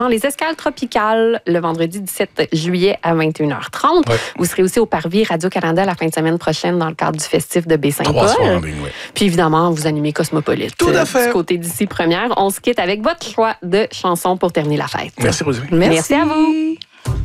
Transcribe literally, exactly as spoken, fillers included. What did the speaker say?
les Escales Tropicales le vendredi dix-sept juillet à vingt et une heures trente. Ouais. Vous serez aussi au Parvis Radio-Canada la fin de semaine prochaine dans le cadre du festif de Baie-Saint-Paul. Trois soirs en ligne, oui. Puis évidemment, vous animez Cosmopolite. Tout à fait. Du côté d'ici première. On se quitte avec votre choix de chansons pour terminer la fête. Merci, Rosalie. Merci, Merci à vous.